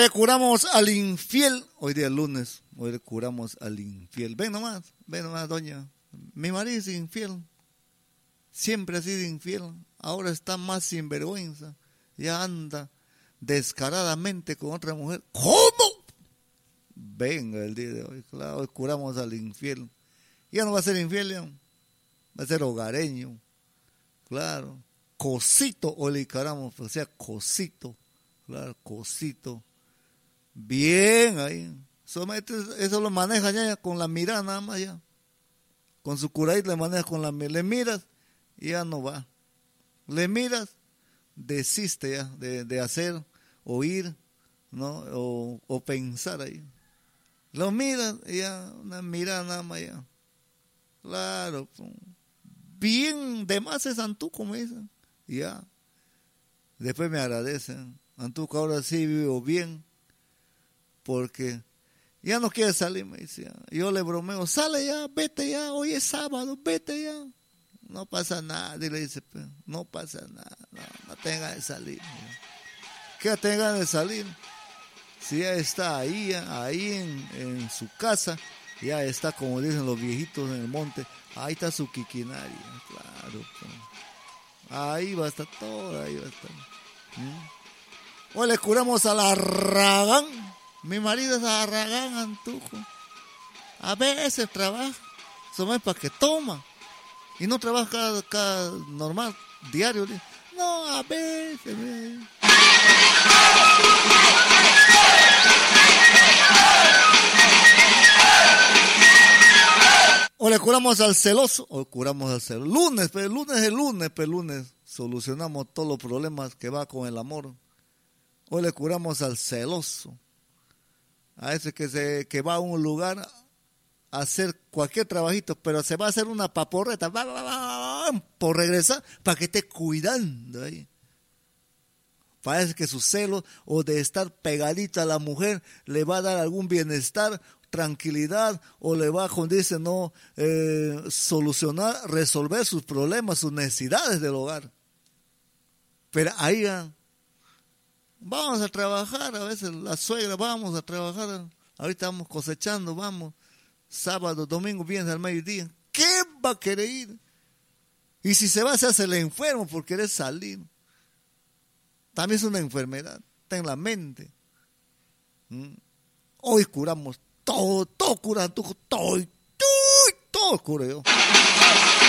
le curamos al infiel. Hoy día es lunes. Hoy le curamos al infiel. Ven nomás, doña. Mi marido es infiel. Siempre ha sido infiel. Ahora está más sinvergüenza. Ya anda descaradamente con otra mujer. ¿Cómo? Venga el día de hoy. Claro, hoy curamos al infiel. Ya no va a ser infiel, ya. Va a ser hogareño. Claro. Cosito, o le caramos, o sea, cosito. Claro, cosito. Bien ahí. Eso lo maneja ya con la mirada nada más ya. Con su curadita le maneja con la mirada. Le miras y ya no va. Le miras, desiste ya de hacer, oír, ¿no? O pensar ahí. Lo miras y ya, una mirada nada más ya. Claro. Bien, de más es Antuco, me dicen. Ya. Después me agradecen. Antuco, ahora sí vivo bien. Porque ya no quiere salir, me dice. Yo le bromeo, sale ya, vete ya, hoy es sábado, vete ya. No pasa nada, y le dice, no pasa nada, no tenga de salir. ¿Qué tenga de salir? Si ya está ahí en su casa, ya está, como dicen los viejitos en el monte, ahí está su quiquinaria, claro. Ahí va a estar todo, ahí va a estar. Hoy le curamos al Arragán. Mi marido es Arragán, Antuco. A veces trabaja, eso es para que toma. Y no trabaja cada normal, diario. No, a veces. O le curamos al celoso, o curamos al celoso. Lunes es el lunes solucionamos todos los problemas que va con el amor. Hoy le curamos al celoso. A ese que va a un lugar a hacer cualquier trabajito, pero se va a hacer una paporreta por regresar para que esté cuidando ahí. Parece que su celo o de estar pegadita a la mujer le va a dar algún bienestar, tranquilidad, o le va a, como dice, no solucionar, resolver sus problemas, sus necesidades del hogar. Pero ahí vamos a trabajar, a veces la suegra, vamos a trabajar, ahorita vamos cosechando, vamos, sábado, domingo, viernes al mediodía. ¿Qué va a querer ir? Y si se va, se hace el enfermo por querer salir. También es una enfermedad, está en la mente. Hoy curamos todo cura, todo cura yo.